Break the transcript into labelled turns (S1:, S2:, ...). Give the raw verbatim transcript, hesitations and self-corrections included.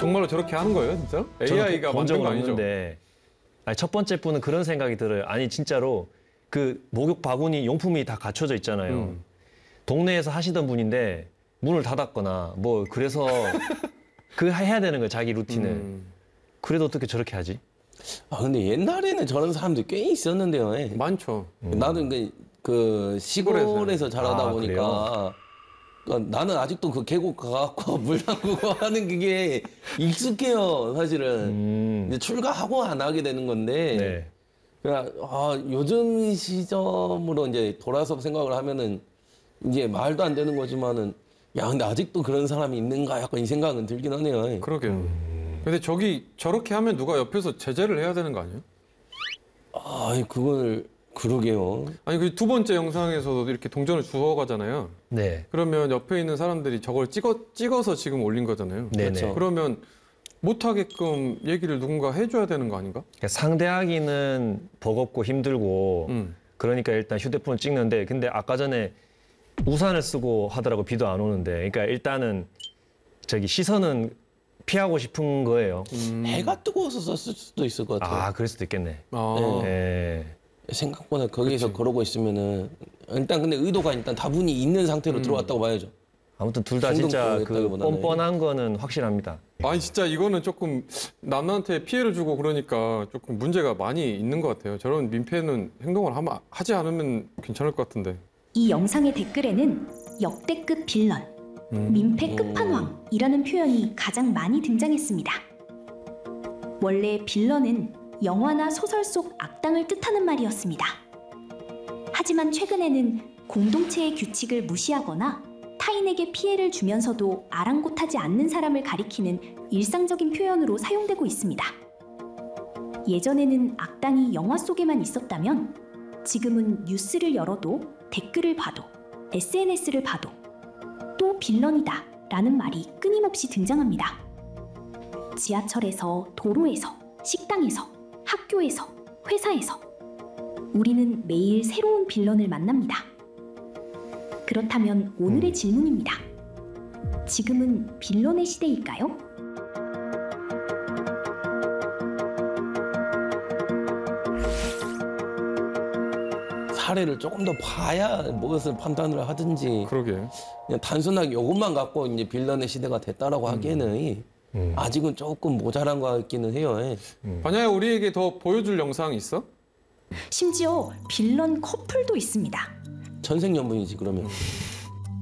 S1: 정말로 저렇게 하는 거예요, 진짜? 에이아이가 만든 거 아니죠?
S2: 없는데, 아니, 첫 번째 분은 그런 생각이 들어요. 아니 진짜로 그 목욕 바구니 용품이 다 갖춰져 있잖아요. 음. 동네에서 하시던 분인데 문을 닫았거나 뭐 그래서 그 해야 되는 거예요, 자기 루틴을. 음. 그래도 어떻게 저렇게 하지?
S3: 아 근데 옛날에는 저런 사람들 꽤 있었는데요. 예.
S1: 많죠.
S3: 음. 나는 그, 그 시골에서 자라다 아, 보니까 그러니까 나는 아직도 그 계곡 가갖고 물 담그고 하는 게 익숙해요, 사실은. 음. 이제 출가하고 안 하게 되는 건데. 네. 그냥 아, 요즘 시점으로 이제 돌아서 생각을 하면은 이제 말도 안 되는 거지만은 야, 근데 아직도 그런 사람이 있는가 약간 이 생각은 들긴 하네요.
S1: 그러게요. 음. 근데 저기 저렇게 하면 누가 옆에서 제재를 해야 되는 거 아니에요?
S3: 아, 그걸 그러게요.
S1: 아니 그 두 번째 영상에서도 이렇게 동전을 주워 가잖아요.
S2: 네.
S1: 그러면 옆에 있는 사람들이 저걸 찍어 찍어서 지금 올린 거잖아요.
S2: 네네.
S1: 그렇죠. 그러면 못하게끔 얘기를 누군가 해줘야 되는 거 아닌가?
S2: 그러니까 상대하기는 버겁고 힘들고 음. 그러니까 일단 휴대폰을 찍는데 근데 아까 전에 우산을 쓰고 하더라고 비도 안 오는데 그러니까 일단은 저기 시선은 피하고 싶은 거예요.
S3: 음. 해가 뜨거워서 썼을 수도 있을 것 같아요.
S2: 아 그럴 수도 있겠네.
S1: 아.
S2: 네. 네.
S3: 생각보다 거기서 그치. 그러고 있으면은 일단 근데 의도가 일단 다분히 있는 상태로 음. 들어왔다고 봐야죠.
S2: 아무튼 둘 다 진짜 그 뻔뻔한 거는 확실합니다.
S1: 아니 진짜 이거는 조금 남한테 피해를 주고 그러니까 조금 문제가 많이 있는 것 같아요. 저런 민폐는 행동을 하면, 하지 않으면 괜찮을 것 같은데.
S4: 이 영상의 댓글에는 역대급 빌런, 음. 민폐 끝판왕이라는 표현이 가장 많이 등장했습니다. 원래 빌런은 영화나 소설 속 악당을 뜻하는 말이었습니다. 하지만 최근에는 공동체의 규칙을 무시하거나 타인에게 피해를 주면서도 아랑곳하지 않는 사람을 가리키는 일상적인 표현으로 사용되고 있습니다. 예전에는 악당이 영화 속에만 있었다면 지금은 뉴스를 열어도 댓글을 봐도 에스엔에스를 봐도 또 빌런이다 라는 말이 끊임없이 등장합니다. 지하철에서, 도로에서, 식당에서, 학교에서, 회사에서 우리는 매일 새로운 빌런을 만납니다. 그렇다면 오늘의 음. 질문입니다. 지금은 빌런의 시대일까요?
S3: 사례를 조금 더 봐야 무엇을 판단을 하든지.
S1: 그러게.
S3: 그냥 단순하게 이것만 갖고 이제 빌런의 시대가 됐다라고 음. 하기에는 음. 아직은 조금 모자란 것 같기는 해요.
S1: 음. 반야야 우리에게 더 보여줄 영상 있어?
S4: 심지어 빌런 커플도 있습니다.
S3: 천생연분이지 그러면.